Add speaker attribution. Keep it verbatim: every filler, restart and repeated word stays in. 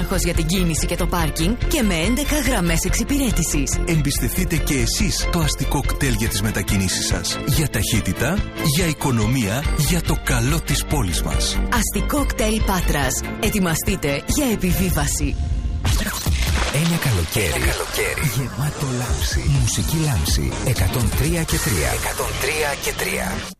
Speaker 1: έλεγχος για την κίνηση και το πάρκινγκ και με έντεκα γραμμές εξυπηρέτησης.
Speaker 2: Εμπιστευτείτε και εσείς το αστικό κτέλ για τις μετακινήσεις σας. Για ταχύτητα, για οικονομία, για το καλό της πόλης μας.
Speaker 1: Αστικό κτέλ Πάτρας. Ετοιμαστείτε για επιβίβαση.
Speaker 3: Ένα καλοκαίρι, Ένα καλοκαίρι γεμάτο λάμψη. Μουσική λάμψη εκατόν τρία και τρία. εκατόν τρία και τρία.